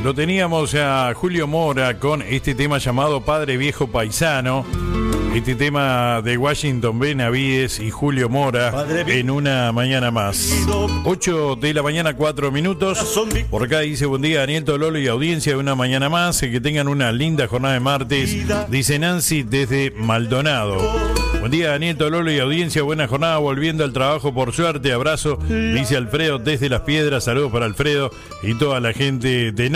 Lo teníamos a Julio Mora con este tema llamado Padre Viejo Paisano. Este tema de Washington Benavides y Julio Mora en una mañana más. 8 de la mañana, 4 minutos. Por acá dice buen día Daniel Tololo y audiencia de una mañana más. Que tengan una linda jornada de martes. Dice Nancy desde Maldonado. Buen día Daniel Tololo y audiencia, buena jornada, volviendo al trabajo por suerte, abrazo, dice Alfredo desde Las Piedras, saludos para Alfredo y toda la gente de